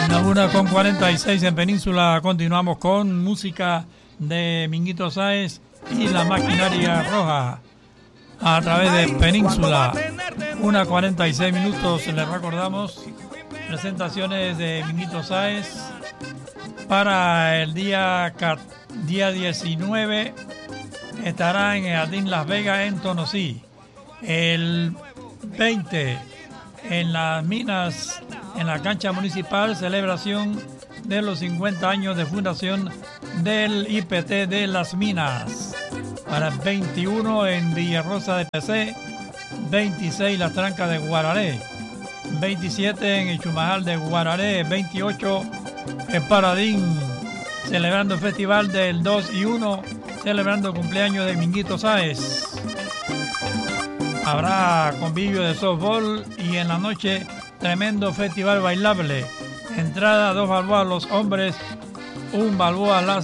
La 1:46 en Península. Continuamos con música de Minguito Sáez y la Maquinaria Roja a través de Península. 1:46 minutos. Les recordamos presentaciones de Minguito Sáez para el día 19. Estará en el Jardín Las Vegas en Tonosí. El 20 en las minas, en la cancha municipal, celebración de los 50 años de fundación del IPT de las Minas. Para el 21 en Villarrosa de PC, 26 Las Trancas de Guararé, 27 en el Chumajal de Guararé, 28 en Paradín, celebrando el festival del 2 y 1, celebrando el cumpleaños de Minguito Sáez. Habrá convivio de softball y en la noche tremendo festival bailable. Entrada 2 balboas los hombres, 1 balboa las